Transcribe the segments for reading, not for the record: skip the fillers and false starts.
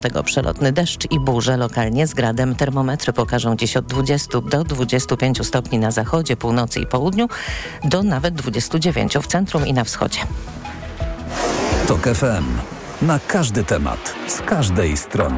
Tego przelotny deszcz i burze lokalnie z gradem. Termometry pokażą dziś od 20 do 25 stopni na zachodzie, północy i południu, do nawet 29 w centrum i na wschodzie. TOK FM. Na każdy temat, z każdej strony.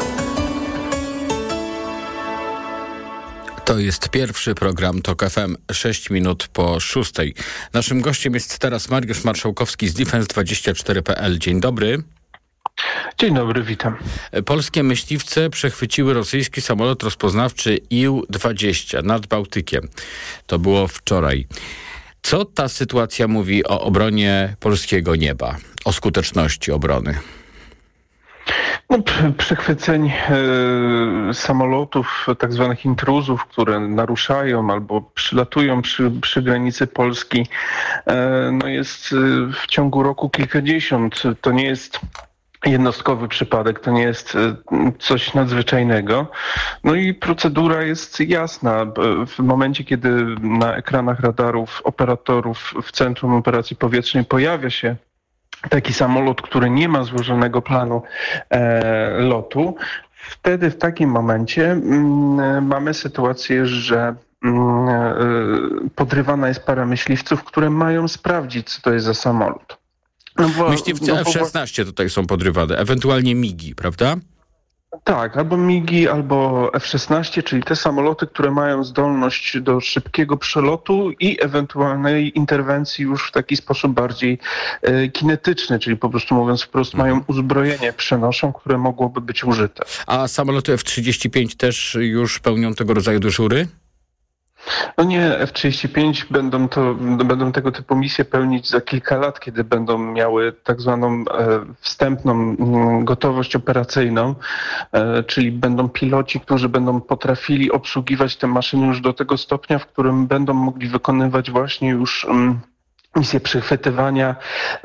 To jest pierwszy program TOK FM, 6 minut po 6. Naszym gościem jest teraz Mariusz Marszałkowski z Defense24.pl. Dzień dobry. Dzień dobry, witam. Polskie myśliwce przechwyciły rosyjski samolot rozpoznawczy IL-20 nad Bałtykiem. To było wczoraj. Co ta sytuacja mówi o obronie polskiego nieba, o skuteczności obrony? Przechwyceń samolotów, tak zwanych intruzów, które naruszają albo przylatują przy granicy Polski, jest w ciągu roku kilkadziesiąt. To nie jest jednostkowy przypadek, to nie jest coś nadzwyczajnego. No i procedura jest jasna. W momencie, kiedy na ekranach radarów operatorów w Centrum Operacji Powietrznej pojawia się taki samolot, który nie ma złożonego planu lotu, wtedy w takim momencie mamy sytuację, że podrywana jest para myśliwców, które mają sprawdzić, co to jest za samolot. Myśliwce F-16 tutaj są podrywane, ewentualnie MiGi, prawda? Tak, albo MiGi, albo F-16, czyli te samoloty, które mają zdolność do szybkiego przelotu i ewentualnej interwencji już w taki sposób bardziej kinetyczny, czyli po prostu mówiąc wprost mają uzbrojenie, przenoszą, które mogłoby być użyte. A samoloty F-35 też już pełnią tego rodzaju dyżury? No nie, F-35 będą tego typu misje pełnić za kilka lat, kiedy będą miały tak zwaną wstępną gotowość operacyjną, czyli będą piloci, którzy będą potrafili obsługiwać te maszyny już do tego stopnia, w którym będą mogli wykonywać właśnie już misje przechwytywania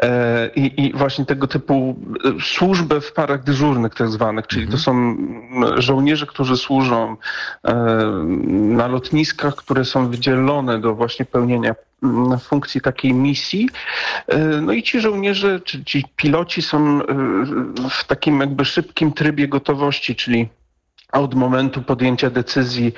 i właśnie tego typu służbę w parach dyżurnych tak zwanych, czyli to są żołnierze, którzy służą na lotniskach, które są wydzielone do właśnie pełnienia funkcji takiej misji. No i ci żołnierze, czy ci piloci są w takim jakby szybkim trybie gotowości, czyli od momentu podjęcia decyzji,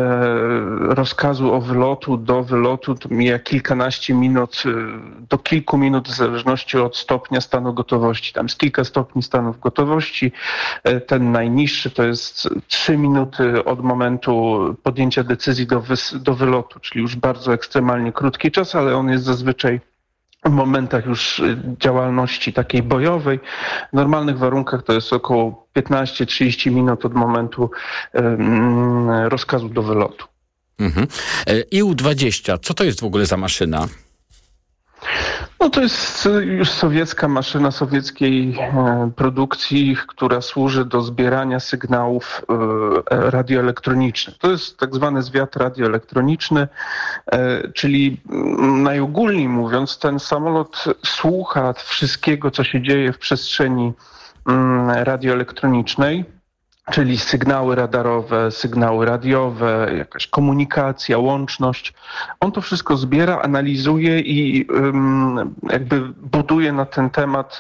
rozkazu o wylotu do wylotu to mija kilkanaście minut do kilku minut w zależności od stopnia stanu gotowości. Tam jest kilka stopni stanów gotowości. Ten najniższy to jest 3 minuty od momentu podjęcia decyzji do wylotu, czyli już bardzo ekstremalnie krótki czas, ale on jest zazwyczaj w momentach już działalności takiej bojowej. W normalnych warunkach to jest około 15-30 minut od momentu rozkazu do wylotu. IL-20, co to jest w ogóle za maszyna? No to jest już sowiecka maszyna sowieckiej produkcji, która służy do zbierania sygnałów radioelektronicznych. To jest tak zwany zwiad radioelektroniczny, czyli najogólniej mówiąc, ten samolot słucha wszystkiego, co się dzieje w przestrzeni radioelektronicznej, czyli sygnały radarowe, sygnały radiowe, jakaś komunikacja, łączność. On to wszystko zbiera, analizuje i jakby buduje na ten temat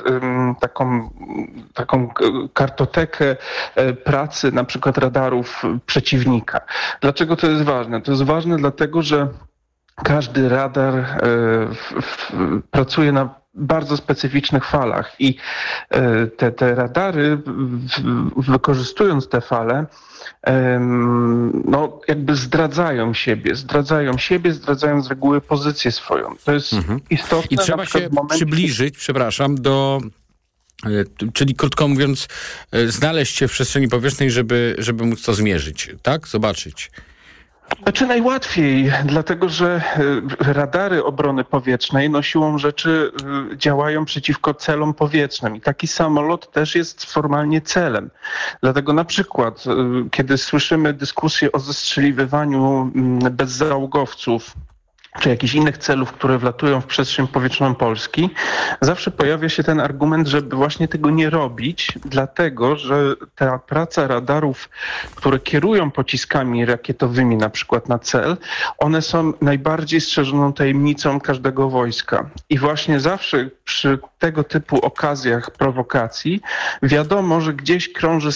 taką kartotekę pracy na przykład radarów przeciwnika. Dlaczego to jest ważne? To jest ważne dlatego, że każdy radar pracuje na bardzo specyficznych falach i te radary, wykorzystując te fale, jakby zdradzają siebie, zdradzają z reguły pozycję swoją. To jest istotne. I trzeba się przybliżyć, czyli krótko mówiąc, znaleźć się w przestrzeni powietrznej, żeby móc to zmierzyć, tak? Zobaczyć. Znaczy najłatwiej, dlatego że radary obrony powietrznej siłą rzeczy działają przeciwko celom powietrznym i taki samolot też jest formalnie celem. Dlatego na przykład, kiedy słyszymy dyskusję o zestrzeliwywaniu bezzałogowców czy jakichś innych celów, które wlatują w przestrzeń powietrzną Polski, zawsze pojawia się ten argument, żeby właśnie tego nie robić, dlatego że ta praca radarów, które kierują pociskami rakietowymi na przykład na cel, one są najbardziej strzeżoną tajemnicą każdego wojska. I właśnie zawsze przy tego typu okazjach prowokacji wiadomo, że gdzieś krąży